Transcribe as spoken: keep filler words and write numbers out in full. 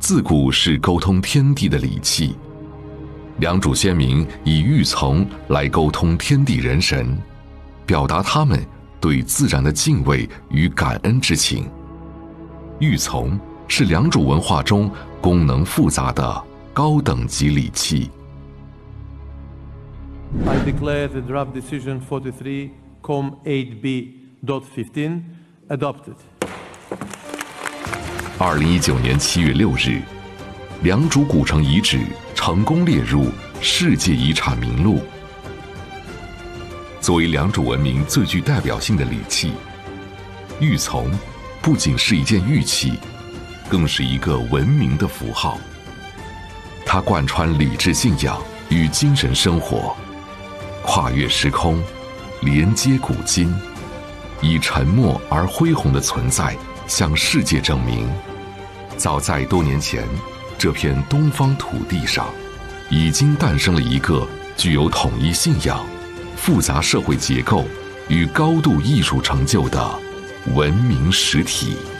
自古是沟通天地的礼器。良渚先民以玉琮来沟通天地人神，表达他们对自然的敬畏与感恩之情。玉琮是良渚文化中功能复杂的高等级礼器。 I declare the draft decision forty-three com eight b fifteen adopted. 二零一九年七月六日，良渚古城遗址成功列入世界遗产名录。作为良渚文明最具代表性的礼器，玉琮不仅是一件玉器，更是一个文明的符号。它贯穿礼智信仰与精神生活，跨越时空，连接古今，以沉默而恢宏的存在向世界证明，早在多年前，这片东方土地上已经诞生了一个具有统一信仰、复杂社会结构与高度艺术成就的文明实体。